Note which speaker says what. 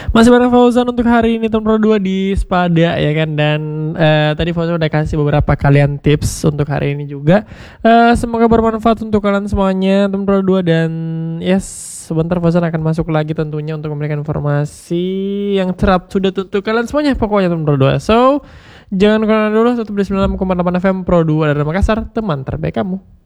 Speaker 1: Masih bareng Fauzan untuk hari ini teman Pro 2 di Spada ya kan. Dan tadi Fauzan udah kasih beberapa kalian tips untuk hari ini juga. Semoga bermanfaat untuk kalian semuanya teman Pro 2. Dan yes, sebentar Fauzan akan masuk lagi tentunya untuk memberikan informasi yang terap sudah untuk kalian semuanya pokoknya teman Pro 2. So jangan kemana dulu, tetap di 96,8 FM Pro 2 dari Makassar, teman terbaik kamu.